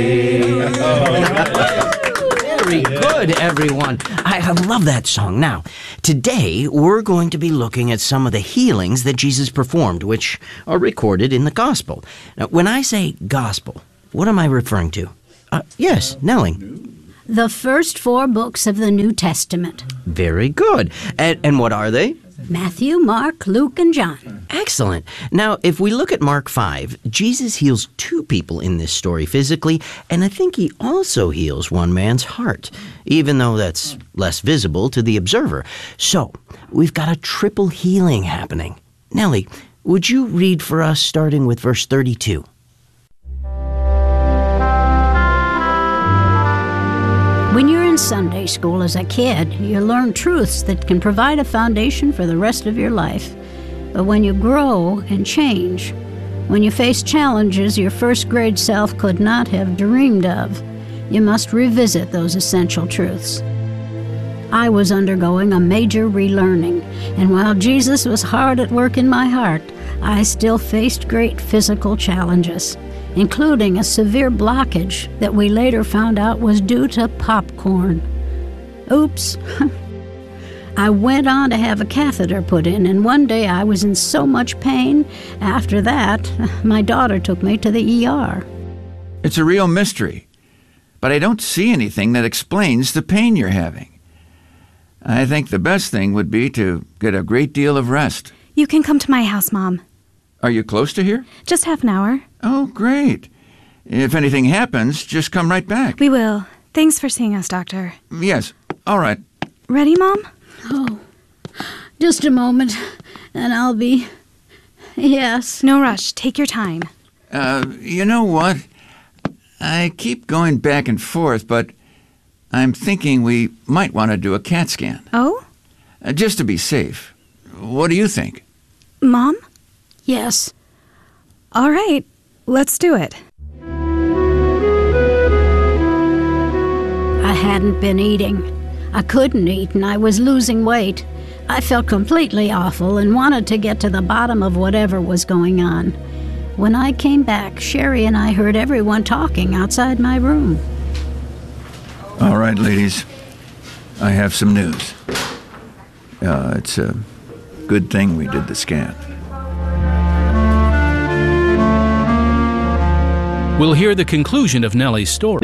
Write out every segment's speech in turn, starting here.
Very good, everyone. I love that song. Now, today we're going to be looking at some of the healings that Jesus performed, which are recorded in the Gospel. Now, when I say Gospel, what am I referring to? Yes, Nellie. The first 4 books of the New Testament. Very good. And what are they? Matthew, Mark, Luke, and John. Excellent. Now, if we look at Mark 5, Jesus heals 2 people in this story physically, and I think he also heals one man's heart, even though that's less visible to the observer. So, we've got a triple healing happening. Nellie, would you read for us starting with verse 32? When you're in Sunday school as a kid, you learn truths that can provide a foundation for the rest of your life. But when you grow and change, when you face challenges your first grade self could not have dreamed of, you must revisit those essential truths. I was undergoing a major relearning, and while Jesus was hard at work in my heart, I still faced great physical challenges, including a severe blockage that we later found out was due to popcorn. Oops. I went on to have a catheter put in, and one day I was in so much pain. After that, my daughter took me to the ER. It's a real mystery, but I don't see anything that explains the pain you're having. I think the best thing would be to get a great deal of rest. You can come to my house, Mom. Are you close to here? Just half an hour. Oh, great. If anything happens, just come right back. We will. Thanks for seeing us, Doctor. Yes. All right. Ready, Mom? Oh, just a moment, and I'll be... Yes. No rush. Take your time. You know what? I keep going back and forth, but I'm thinking we might want to do a CAT scan. Oh? Just to be safe. What do you think? Mom? Yes. All right. Let's do it. I hadn't been eating. I couldn't eat, and I was losing weight. I felt completely awful and wanted to get to the bottom of whatever was going on. When I came back, Sherry and I heard everyone talking outside my room. All right, ladies. I have some news. It's a good thing we did the scan. We'll hear the conclusion of Nellie's story.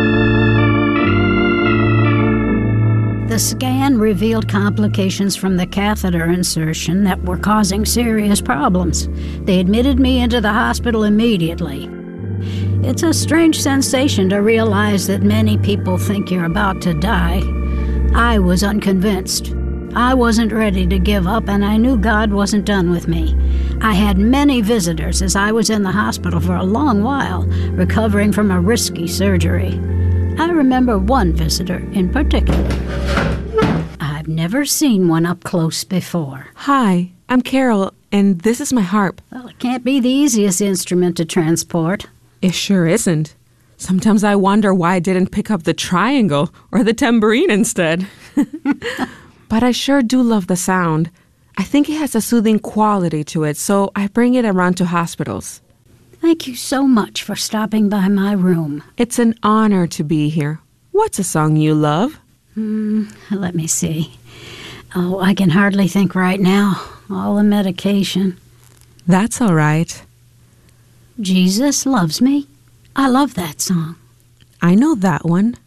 The scan revealed complications from the catheter insertion that were causing serious problems. They admitted me into the hospital immediately. It's a strange sensation to realize that many people think you're about to die. I was unconvinced. I wasn't ready to give up, and I knew God wasn't done with me. I had many visitors as I was in the hospital for a long while, recovering from a risky surgery. I remember one visitor in particular. I've never seen one up close before. Hi, I'm Carol, and this is my harp. Well, it can't be the easiest instrument to transport. It sure isn't. Sometimes I wonder why I didn't pick up the triangle or the tambourine instead. But I sure do love the sound. I think it has a soothing quality to it, so I bring it around to hospitals. Thank you so much for stopping by my room. It's an honor to be here. What's a song you love? Let me see. Oh, I can hardly think right now. All the medication. That's all right. Jesus Loves Me. I love that song. I know that one.